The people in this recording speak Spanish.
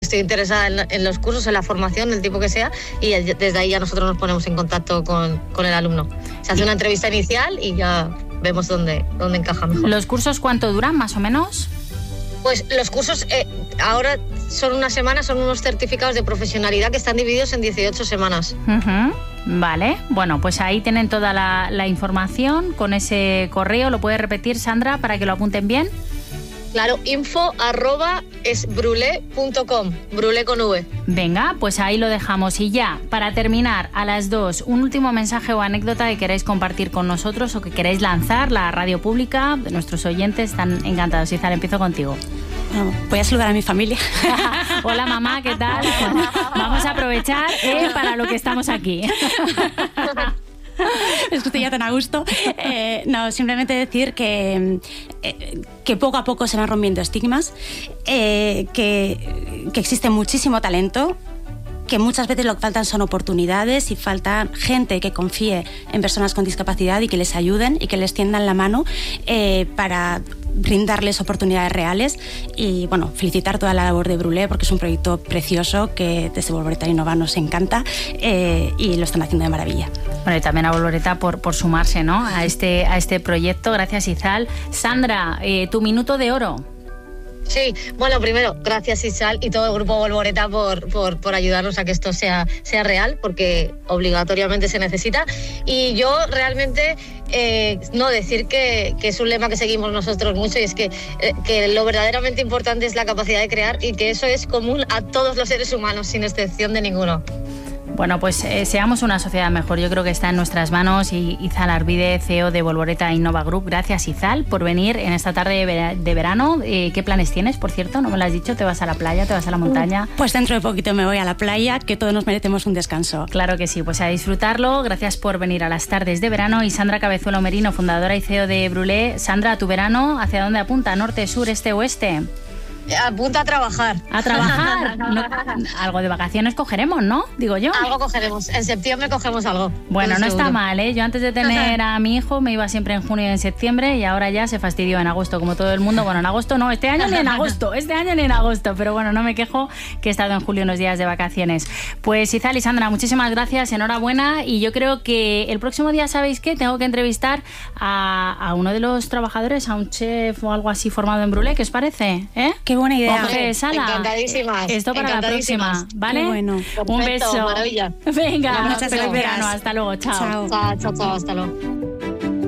estoy interesada en los cursos, en la formación, del tipo que sea, y desde ahí ya nosotros nos ponemos en contacto con el alumno. Se hace una entrevista inicial y ya vemos dónde encaja mejor. ¿Los cursos cuánto duran, más o menos? Pues los cursos ahora son una semana, son unos certificados de profesionalidad que están divididos en 18 semanas. Vale, bueno, pues ahí tienen toda la información con ese correo. ¿Lo puede repetir, Sandra, para que lo apunten bien? Claro, info@esbrule.com, Brule con V. Venga, pues ahí lo dejamos. Y ya, para terminar, a las 2, un último mensaje o anécdota que queráis compartir con nosotros o que queráis lanzar. La radio pública, nuestros oyentes están encantados. Izal, empiezo contigo. Bueno, voy a saludar a mi familia. Hola, mamá, ¿qué tal? Vamos a aprovechar para lo que estamos aquí. Es que estoy ya tan a gusto. No, simplemente decir que poco a poco se van rompiendo estigmas, que existe muchísimo talento, que muchas veces lo que faltan son oportunidades y falta gente que confíe en personas con discapacidad y que les ayuden y que les tiendan la mano para brindarles oportunidades reales. Y bueno, felicitar toda la labor de Brule porque es un proyecto precioso que desde Bolboreta Innova nos encanta y lo están haciendo de maravilla. Bueno, y también a Bolboreta por sumarse, ¿no?, a este proyecto. Gracias, Izal. Sandra, tu minuto de oro. Sí, bueno, primero, gracias Izal y todo el grupo Bolboreta por ayudarnos a que esto sea real, porque obligatoriamente se necesita. Y yo realmente, decir que es un lema que seguimos nosotros mucho, y es que lo verdaderamente importante es la capacidad de crear y que eso es común a todos los seres humanos, sin excepción de ninguno. Bueno, pues seamos una sociedad mejor. Yo creo que está en nuestras manos. Y Izal Arvide, CEO de Bolboreta Innova Group. Gracias, Izal, por venir en esta tarde de verano. ¿Qué planes tienes, por cierto? ¿No me lo has dicho? ¿Te vas a la playa? ¿Te vas a la montaña? Pues dentro de poquito me voy a la playa, que todos nos merecemos un descanso. Claro que sí, pues a disfrutarlo. Gracias por venir a las tardes de verano. Y Sandra Cabezuelo Merino, fundadora y CEO de Brule. Sandra, ¿tu verano hacia dónde apunta? ¿Norte, sur, este, oeste? Apunta a trabajar. ¿A trabajar? No, algo de vacaciones cogeremos, ¿no? Digo yo. Algo cogeremos. En septiembre cogemos algo. Bueno, no está mal, ¿eh? Yo antes de tener a mi hijo me iba siempre en junio y en septiembre, y ahora ya se fastidió en agosto, como todo el mundo. Bueno, en agosto no, este año ni en agosto. Pero bueno, no me quejo, que he estado en julio unos días de vacaciones. Pues Izal y Sandra, muchísimas gracias, enhorabuena. Y yo creo que el próximo día, ¿sabéis qué? Tengo que entrevistar a uno de los trabajadores, a un chef o algo así formado en Brule. ¿Qué os parece? Qué buena idea. Jorge, Sala. Encantadísimas. Esto para la próxima, ¿vale? Qué bueno. Un beso. Maravilla. Venga, muchas feliz gracias. verano. Hasta luego. Chao. Chao, hasta luego.